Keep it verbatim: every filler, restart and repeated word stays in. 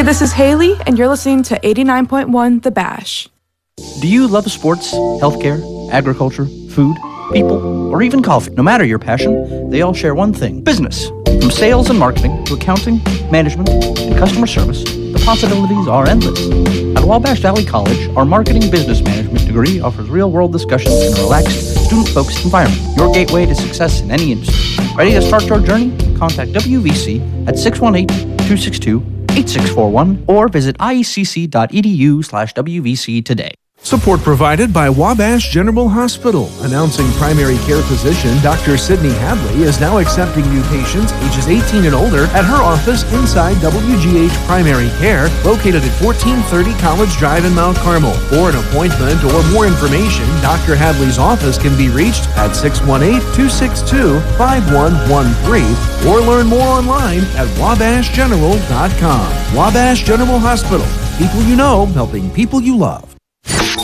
this is Haley, and you're listening to eighty-nine point one The Bash. Do you love sports, healthcare, agriculture, food, people, or even coffee? No matter your passion, they all share one thing: business. From sales and marketing to accounting, management, and customer service, the possibilities are endless. At Wabash Valley College, our marketing business management degree offers real-world discussions in a relaxed, student-focused environment. Your gateway to success in any industry. Ready to start your journey? Contact W V C at six one eight, two six two, eight six four one or visit iecc.edu slash WVC today. Support provided by Wabash General Hospital. Announcing primary care physician Doctor Sydney Hadley is now accepting new patients ages eighteen and older at her office inside W G H Primary Care, located at fourteen thirty College Drive in Mount Carmel. For an appointment or more information, Doctor Hadley's office can be reached at six one eight, two six two, five one one three or learn more online at wabash general dot com. Wabash General Hospital. People you know, helping people you love.